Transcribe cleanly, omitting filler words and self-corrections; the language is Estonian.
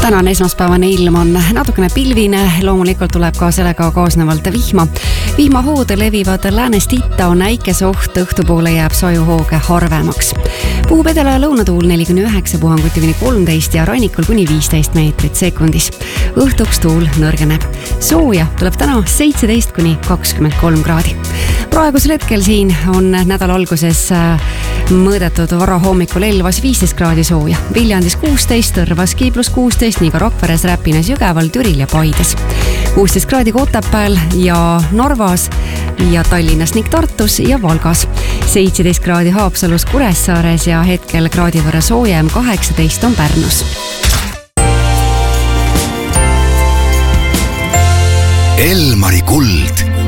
Tänane esmaspäevane ilm on natukene pilvine, loomulikult tuleb ka sellega kaasnevalt vihma. Vihmahood levivad läänest itta, on äikesoht, õhtupoole jääb sojuhooge harvemaks. Puhub edela lõunatuul 49, puhanguti kuni 13 ja rannikul kuni 15 meetrit sekundis. Õhtuks tuul nõrgeneb. Sooja tuleb täna 17 kuni 23 kraadi. Praegusel hetkel siin on nädala alguses mõõdetud vara hommikul Elvas 15 kraadi sooja, Viljandis 16, Tõrvas Kiiblus 16, nii ka Rakveres, Räpinas, Jõgeval, Türil ja Paides. 16 kraadi Otepääl ja Narvas ja Tallinnas ning Tartus ja Valgas. 17 kraadi Haapsalus, Kuressaares ja hetkel kraadi võrra soojem 18 on Pärnus. Elmari kuld.